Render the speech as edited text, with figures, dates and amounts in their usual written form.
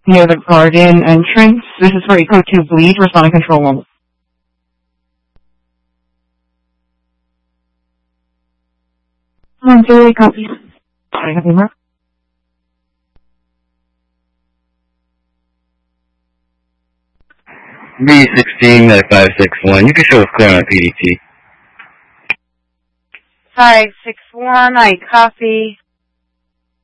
near the garden entrance. This is for Eco 2 bleed. Responding control 1. Zero, copy. Sorry, have you marked? B16 at 561. You can show us clear on PDT. 561, I copy.